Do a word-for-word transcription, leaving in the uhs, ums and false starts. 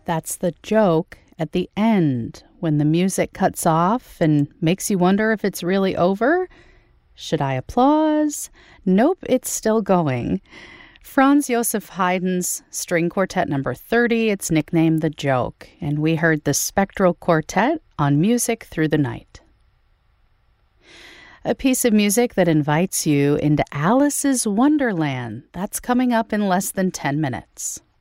That's the joke at the end, when the music cuts off and makes you wonder if it's really over. Should I applause? Nope, it's still going. Franz Josef Haydn's String Quartet number thirty, it's nicknamed The Joke, and we heard the Spectral Quartet on Music Through the Night. A piece of music that invites you into Alice's Wonderland. That's coming up in less than ten minutes.